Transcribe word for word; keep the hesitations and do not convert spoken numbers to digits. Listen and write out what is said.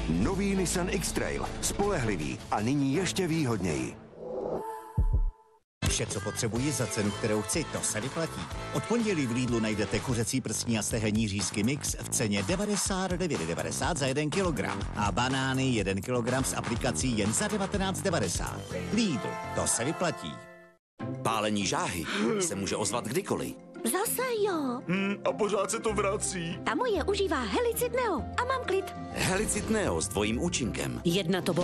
Nový Nissan X-Trail. Spolehlivý a nyní ještě výhodněji. Vše, co potřebuji za cenu, kterou chci, to se vyplatí. Od pondělí v Lidlu najdete kuřecí prsní a stehenní řízky mix v ceně devadesát devět devadesát za jeden kilogram a banány jeden kilogram s aplikací jen za devatenáct devadesát. Lidl, to se vyplatí. Pálení žáhy se může ozvat kdykoliv. Zase jo. Hmm, a pořád se to vrací. Ta moje užívá Helicid Neo a mám klid. Helicid Neo s dvojím účinkem. Jedna to